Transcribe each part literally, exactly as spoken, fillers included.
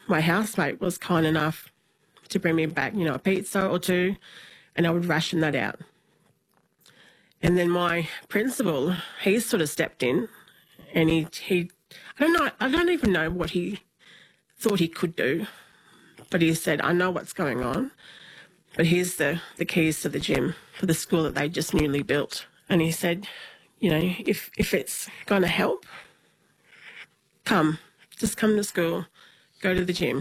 my housemate was kind enough to bring me back, you know, a pizza or two, and I would ration that out. And then my principal, he sort of stepped in, and he, he I don't know, I don't even know what he thought he could do, but he said, I know what's going on, but here's the, the keys to the gym for the school that they just newly built. And he said, you know, if, if it's going to help, come, just come to school, go to the gym,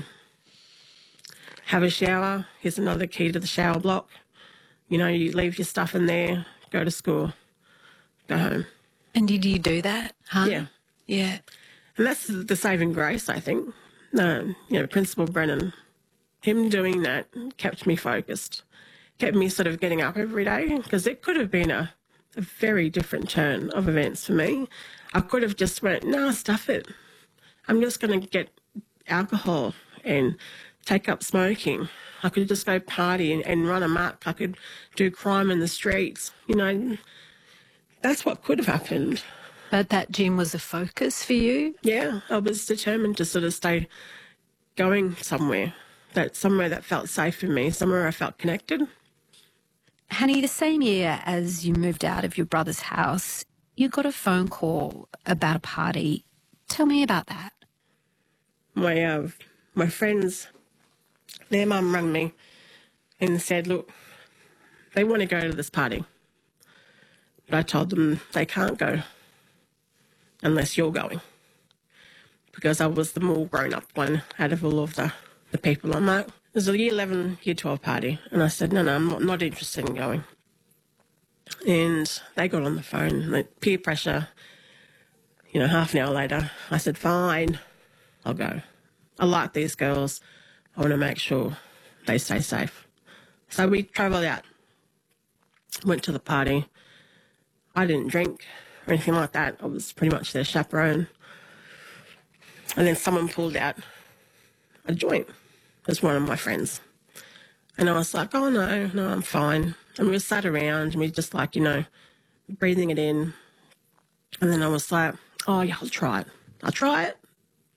have a shower. Here's another key to the shower block. You know, you leave your stuff in there, go to school, go home. And did you do that? Huh? Yeah. Yeah. And that's the saving grace, I think. No, you know, Principal Brennan, him doing that kept me focused, kept me sort of getting up every day, because it could have been a, a very different turn of events for me. I could have just went, no, stuff it. I'm just going to get alcohol and take up smoking. I could just go party and, and run amok. I could do crime in the streets. You know, that's what could have happened. But that gym was a focus for you? Yeah, I was determined to sort of stay going somewhere, that somewhere that felt safe for me, somewhere I felt connected. Hanny, the same year as you moved out of your brother's house, you got a phone call about a party. Tell me about that. My, uh, my friends, their mum rang me and said, look, they want to go to this party. But I told them they can't go unless you're going, because I was the more grown-up one out of all of the, the people. I'm like, there's a year eleven, year twelve party. And I said, no, no, I'm not, not interested in going. And they got on the phone, like peer pressure. You know, half an hour later, I said, fine, I'll go. I like these girls. I want to make sure they stay safe. So we travelled out, went to the party. I didn't drink or anything like that. I was pretty much their chaperone. And then someone pulled out a joint. It was one of my friends. And I was like, oh, no, no, I'm fine. And we sat around and we just like, you know, breathing it in. And then I was like, oh, yeah, I'll try it. I'll try it.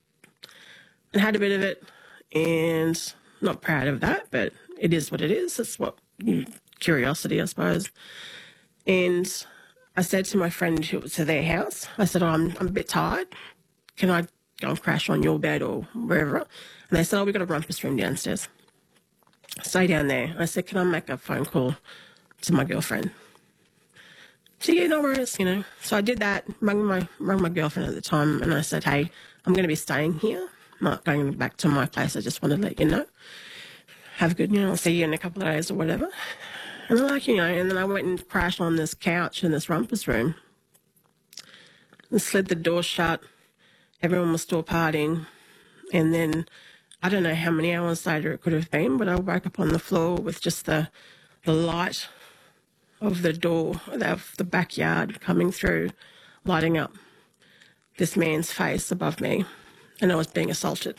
And had a bit of it. And not proud of that, but it is what it is. It's what, curiosity, I suppose. And I said to my friend who was to their house, I said, oh, I'm, I'm a bit tired. Can I go and crash on your bed or wherever? And they said, oh, we've got a rumpus room downstairs. Stay down there. I said, can I make a phone call to my girlfriend? She said, yeah, no worries, you know. So I did that, rang my, rang my girlfriend at the time, and I said, hey, I'm going to be staying here. I'm not going back to my place. I just want to let you know. Have a good, you know, I'll see you in a couple of days or whatever. And I'm like, you know, and then I went and crashed on this couch in this rumpus room and slid the door shut. Everyone was still partying. And then I don't know how many hours later it could have been, but I woke up on the floor with just the the light of the door, of the backyard coming through, lighting up this man's face above me, and I was being assaulted.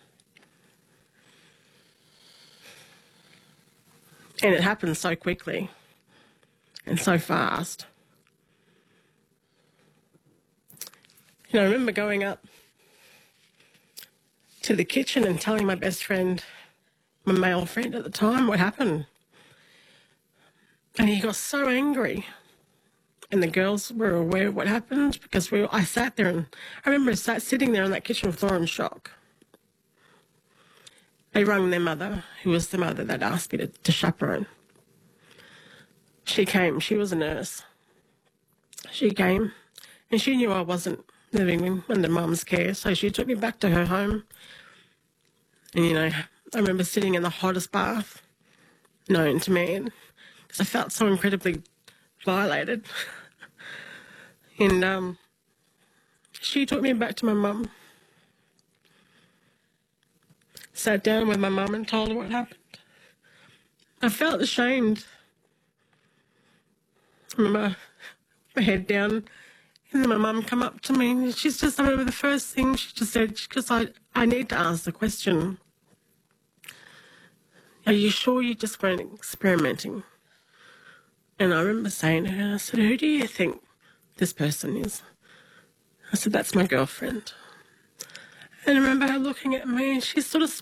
And it happened so quickly and so fast. You know, I remember going up to the kitchen and telling my best friend, my male friend at the time, what happened. And he got so angry. And the girls were aware of what happened because we, I sat there and I remember sat, sitting there on that kitchen floor in shock. They rang their mother, who was the mother that asked me to, to chaperone. She came. She was a nurse. She came and she knew I wasn't living under Mum's care, so she took me back to her home. And, you know, I remember sitting in the hottest bath known to man because I felt so incredibly violated. And um, she took me back to my mum. Sat down with my mum and told her what happened. I felt ashamed. I remember my head down, and then my mum come up to me and she's just, I remember the first thing she just said, because I, I need to ask the question, are you sure you just weren't experimenting? And I remember saying to her, I said, who do you think this person is? I said, that's my girlfriend. And I remember her looking at me and she sort of